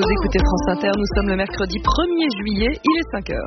Vous écoutez France Inter, nous sommes le mercredi 1er juillet, il est 5h.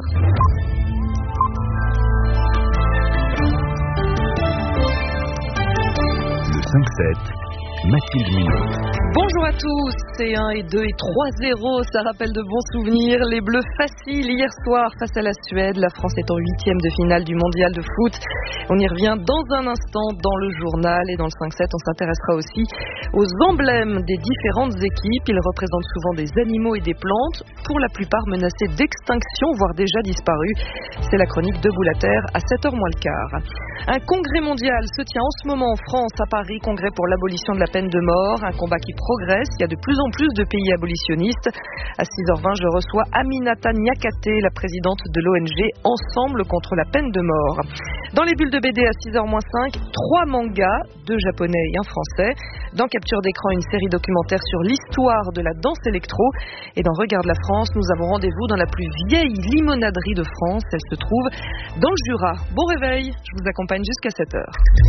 Le 5-7, Mathilde Minot. Bonjour à tous, c'est 1 et 2 et 3-0, ça rappelle de bons souvenirs. Les Bleus faciles hier soir face à la Suède. La France est en 8e de finale du mondial de foot. On y revient dans un instant dans le journal et dans le 5-7. On s'intéressera aussi aux emblèmes des différentes équipes. Ils représentent souvent des animaux et des plantes, pour la plupart menacés d'extinction, voire déjà disparus. C'est la chronique de Boulater à 7h moins le quart. Un congrès mondial se tient en ce moment en France, à Paris, congrès pour l'abolition de la peine de mort, un combat qui progresse. Il y a de plus en plus de pays abolitionnistes. À 6h20, je reçois Aminata Niakate, la présidente de l'ONG Ensemble contre la peine de mort. Dans les bulles de BD à 6h-5, 3 mangas, 2 japonais et 1 français. Dans Capture d'écran, une série documentaire sur l'histoire de la danse électro. Et dans Regarde la France, nous avons rendez-vous dans la plus vieille limonaderie de France. Elle se trouve dans le Jura. Bon réveil, je vous accompagne jusqu'à 7h.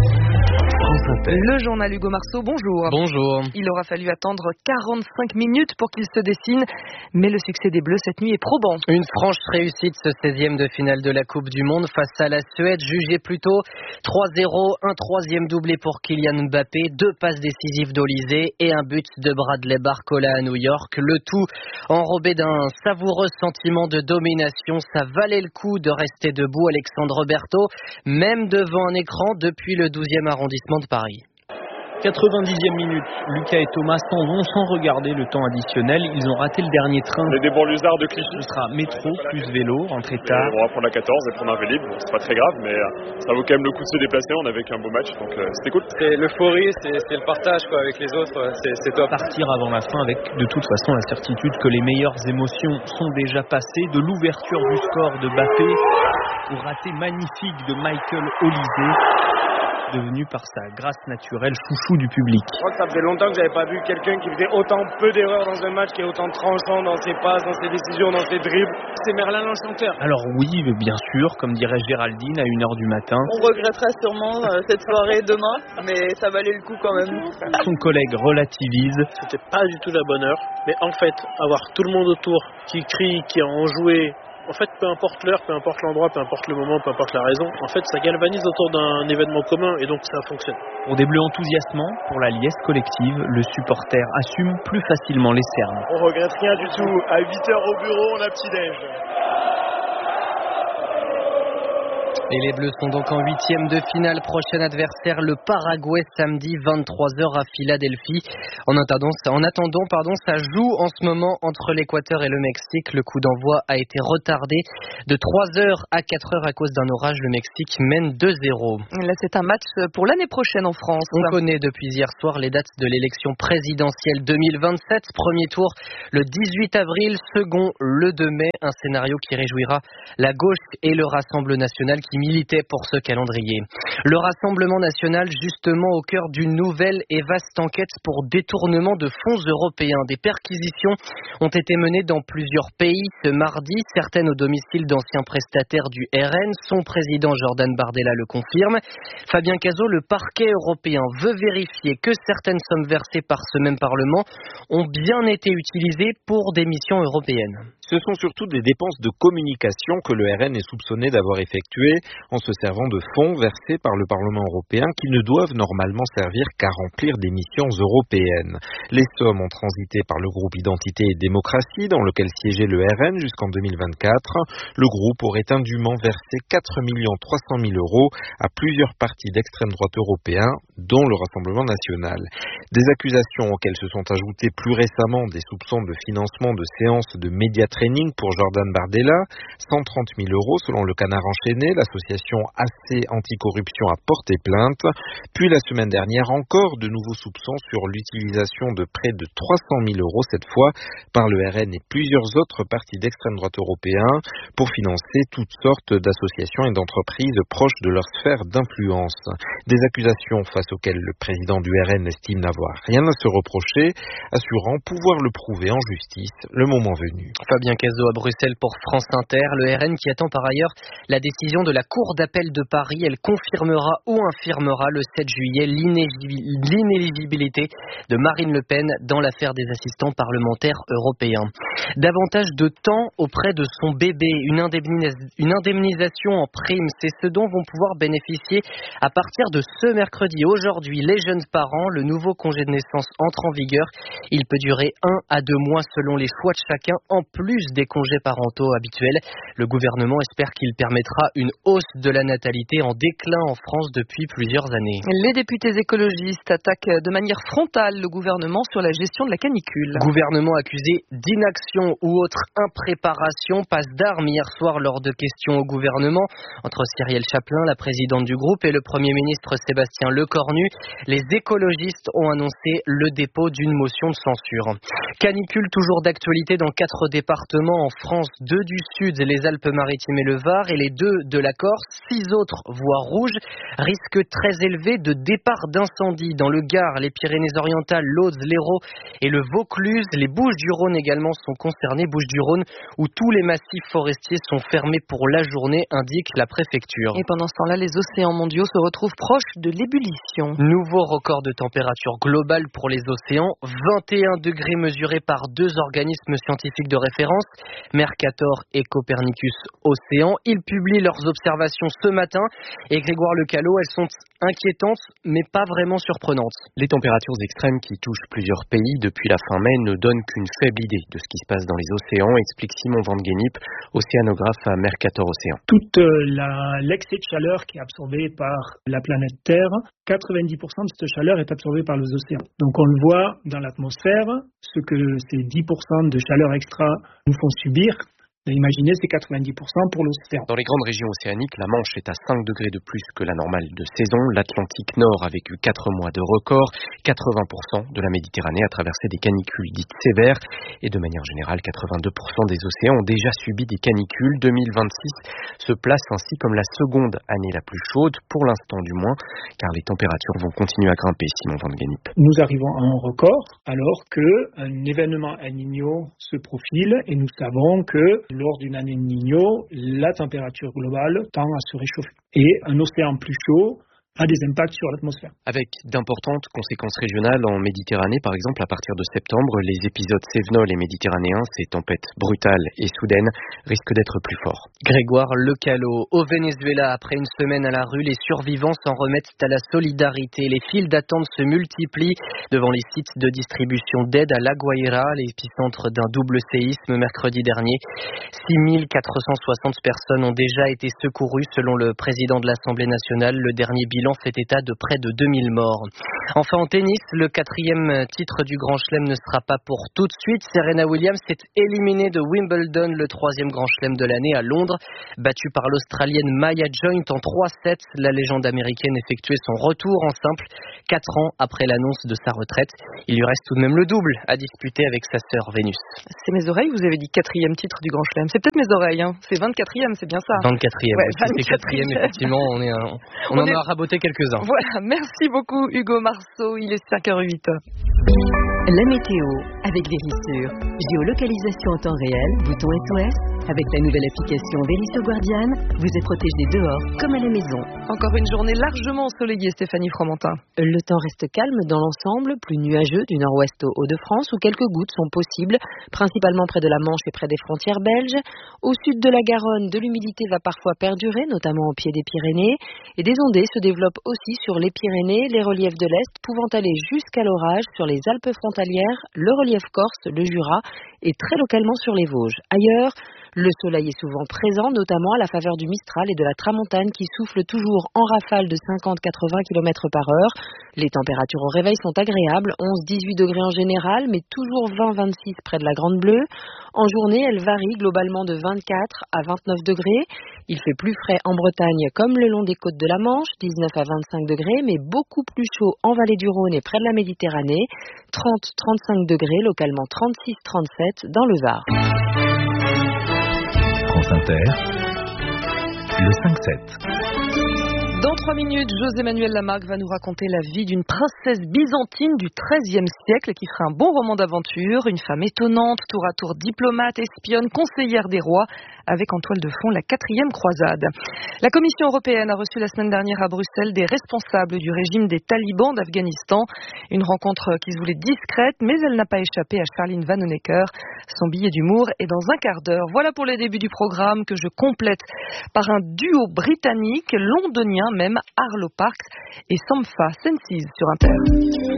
Le journal Hugo Marceau, bonjour. Bonjour. Il aura fallu attendre 45 minutes pour qu'il se dessine, mais le succès des Bleus cette nuit est probant. Une franche réussite, ce 16e de finale de la Coupe du Monde face à la Suède, jugée plutôt 3-0, un 3e doublé pour Kylian Mbappé, 2 passes décisives d'Olysée et un but de Bradley Barcola à New York. Le tout enrobé d'un savoureux sentiment de domination. Ça valait le coup de rester debout, Alexandre Berthaud, même devant un écran depuis le 12e arrondissement de Paris. 90e minute, Lucas et Thomas s'en vont sans regarder le temps additionnel. Ils ont raté le dernier train. On est des banlieusards de Clichy. Ce sera métro plus vélo, rentrée tard. On va prendre la 14 et prendre un Vélib. Bon, c'est pas très grave, mais ça vaut quand même le coup de se déplacer. On avait qu'un beau match, donc c'était cool. C'est l'euphorie, c'est le partage quoi, avec les autres, c'est top. Partir avant la fin avec de toute façon la certitude que les meilleures émotions sont déjà passées. De l'ouverture du score de Mbappé au raté magnifique de Michael Olysée, devenu par sa grâce naturelle chouchou du public. Je crois que ça faisait longtemps que j'avais pas vu quelqu'un qui faisait autant peu d'erreurs dans un match, qui est autant tranchant dans ses passes, dans ses décisions, dans ses dribbles. C'est Merlin l'Enchanteur. Alors oui, bien sûr, comme dirait Géraldine à 1h du matin. On regrettera sûrement cette soirée demain, mais ça valait le coup quand même. Son collègue relativise. C'était pas du tout la bonne heure, mais en fait, avoir tout le monde autour qui crie, qui a enjoué. En fait, peu importe l'heure, peu importe l'endroit, peu importe le moment, peu importe la raison, en fait, ça galvanise autour d'un événement commun et donc ça fonctionne. Pour des Bleus enthousiasmants, pour la liesse collective, le supporter assume plus facilement les cernes. On regrette rien du tout. À 8h au bureau, on a petit-déj. Et les Bleus sont donc en 8e de finale. Prochain adversaire, le Paraguay, samedi 23h à Philadelphie. En attendant, ça joue en ce moment entre l'Équateur et le Mexique. Le coup d'envoi a été retardé de 3h à 4h à cause d'un orage. Le Mexique mène 2-0. Là, c'est un match pour l'année prochaine en France. On connaît depuis hier soir les dates de l'élection présidentielle 2027. Premier tour le 18 avril, second le 2 mai. Un scénario qui réjouira la gauche et le Rassemblement national qui militait pour ce calendrier. Le Rassemblement national, justement, au cœur d'une nouvelle et vaste enquête pour détournement de fonds européens. Des perquisitions ont été menées dans plusieurs pays ce mardi, certaines au domicile d'anciens prestataires du RN. Son président Jordan Bardella le confirme. Fabien Cazot, le parquet européen, veut vérifier que certaines sommes versées par ce même Parlement ont bien été utilisées pour des missions européennes. Ce sont surtout des dépenses de communication que le RN est soupçonné d'avoir effectuées en se servant de fonds versés par le Parlement européen qui ne doivent normalement servir qu'à remplir des missions européennes. Les sommes ont transité par le groupe Identité et Démocratie dans lequel siégeait le RN jusqu'en 2024. Le groupe aurait indûment versé 4 300 000 € à plusieurs partis d'extrême droite européens, dont le Rassemblement national. Des accusations auxquelles se sont ajoutés plus récemment des soupçons de financement de séances de médiatraining pour Jordan Bardella, 130 000 € selon le Canard enchaîné. L'association AC Anticorruption a porté plainte. Puis la semaine dernière, encore de nouveaux soupçons sur l'utilisation de près de 300 000 € cette fois par le RN et plusieurs autres partis d'extrême droite européens pour financer toutes sortes d'associations et d'entreprises proches de leur sphère d'influence. Des accusations face auxquelles le président du RN estime n'avoir rien à se reprocher, assurant pouvoir le prouver en justice le moment venu. Fabien Biancazo à Bruxelles pour France Inter. Le RN qui attend par ailleurs la décision de la Cour d'appel de Paris. Elle confirmera ou infirmera le 7 juillet l'inéligibilité de Marine Le Pen dans l'affaire des assistants parlementaires européens. Davantage de temps auprès de son bébé, une indemnisation en prime, c'est ce dont vont pouvoir bénéficier à partir de ce mercredi. Aujourd'hui, les jeunes parents, le nouveau congé de naissance entre en vigueur. Il peut durer 1 à 2 mois selon les choix de chacun, en plus des congés parentaux habituels. Le gouvernement espère qu'il permettra une hausse de la natalité en déclin en France depuis plusieurs années. Les députés écologistes attaquent de manière frontale le gouvernement sur la gestion de la canicule. Gouvernement accusé d'inaction ou autre impréparation, passe d'armes hier soir lors de questions au gouvernement entre Cyrielle Chaplin, la présidente du groupe, et le Premier ministre Sébastien Lecornu. Les écologistes ont annoncé le dépôt d'une motion de censure. Canicule toujours d'actualité dans 4 départements en France, 2 du Sud, les Alpes-Maritimes et le Var, et les 2 de la Corse. 6 autres voies rouges. Risque très élevé de départ d'incendie dans le Gard, les Pyrénées-Orientales, l'Aude, l'Hérault et le Vaucluse. Les Bouches-du-Rhône également sont concernées. Bouches-du-Rhône où tous les massifs forestiers sont fermés pour la journée, indique la préfecture. Et pendant ce temps-là, les océans mondiaux se retrouvent proches de l'ébullition. Nouveau record de température globale pour les océans. 21 degrés mesurés par 2 organismes scientifiques de référence, Mercator et Copernicus Océan. Ils publient leurs observations ce matin et Grégoire Lecalot, elles sont inquiétantes mais pas vraiment surprenantes. Les températures extrêmes qui touchent plusieurs pays depuis la fin mai ne donnent qu'une faible idée de ce qui se passe dans les océans, explique Simon Van Gennip, océanographe à Mercator Océan. Toute l'excès de chaleur qui est absorbé par la planète Terre, 90% de cette chaleur est absorbée par les océans. Donc on le voit dans l'atmosphère, ce que ces 10% de chaleur extra nous font subir. Imaginez, c'est 90% pour l'océan. Dans les grandes régions océaniques, la Manche est à 5 degrés de plus que la normale de saison. L'Atlantique Nord a vécu 4 mois de record. 80% de la Méditerranée a traversé des canicules dites sévères. Et de manière générale, 82% des océans ont déjà subi des canicules. 2026 se place ainsi comme la seconde année la plus chaude, pour l'instant du moins, car les températures vont continuer à grimper, Simon Van Gennip. Nous arrivons à un record alors qu'un événement El Niño se profile et nous savons que lors d'une année El Niño, la température globale tend à se réchauffer. Et un océan plus chaud a des impacts sur l'atmosphère. Avec d'importantes conséquences régionales en Méditerranée, par exemple, à partir de septembre, les épisodes cévenols et méditerranéens, ces tempêtes brutales et soudaines, risquent d'être plus forts. Grégoire Lecalot. Au Venezuela, après une semaine à la rue, les survivants s'en remettent à la solidarité. Les files d'attente se multiplient devant les sites de distribution d'aide à La Guaira, l'épicentre d'un double séisme mercredi dernier. 6460 personnes ont déjà été secourues selon le président de l'Assemblée nationale. Le dernier bilan fait état de près de 2000 morts. Enfin en tennis, le 4e titre du Grand Chelem ne sera pas pour tout de suite. Serena Williams s'est éliminée de Wimbledon, le 3e Grand Chelem de l'année à Londres. Battue par l'Australienne Maya Joint en 3-7, la légende américaine effectuait son retour en simple 4 ans après l'annonce de sa retraite. Il lui reste tout de même le double à disputer avec sa sœur Vénus. C'est mes oreilles, vous avez dit 4e titre du Grand Chelem. C'est peut-être mes oreilles, hein. C'est 24e, c'est bien ça. 24e, ouais, c'est 4e, effectivement, on en a raboté quelques-uns. Voilà, merci beaucoup Hugo Marceau, il est 5h08. La météo avec Vérissure. Géolocalisation en temps réel, bouton SOS. Avec la nouvelle application Vérissure Guardian, vous êtes protégé dehors comme à la maison. Encore une journée largement ensoleillée, Stéphanie Fromentin. Le temps reste calme dans l'ensemble, plus nuageux du nord-ouest au Hauts-de-France où quelques gouttes sont possibles, principalement près de la Manche et près des frontières belges. Au sud de la Garonne, de l'humidité va parfois perdurer, notamment au pied des Pyrénées. Et des ondées se développent aussi sur les Pyrénées, les reliefs de l'Est, pouvant aller jusqu'à l'orage sur les Alpes frontalières, le relief corse, le Jura et très localement sur les Vosges. Ailleurs, le soleil est souvent présent, notamment à la faveur du Mistral et de la Tramontane qui souffle toujours en rafale de 50-80 km par heure. Les températures au réveil sont agréables, 11-18 degrés en général, mais toujours 20-26 près de la Grande Bleue. En journée, elle varie globalement de 24 à 29 degrés. Il fait plus frais en Bretagne comme le long des côtes de la Manche, 19 à 25 degrés, mais beaucoup plus chaud en vallée du Rhône et près de la Méditerranée, 30-35 degrés, localement 36-37 dans le Var. France Inter, le 5-7. Dans 3 minutes, José-Manuel Lamarque va nous raconter la vie d'une princesse byzantine du XIIIe siècle qui ferait un bon roman d'aventure, une femme étonnante, tour à tour diplomate, espionne, conseillère des rois, avec en toile de fond la 4e croisade. La Commission européenne a reçu la semaine dernière à Bruxelles des responsables du régime des talibans d'Afghanistan. Une rencontre qui se voulait discrète, mais elle n'a pas échappé à Charline Vanhoenacker. Son billet d'humour est dans un quart d'heure. Voilà pour les débuts du programme que je complète par un duo britannique, londonien même, Arlo Parks et Sampha Senses sur Inter.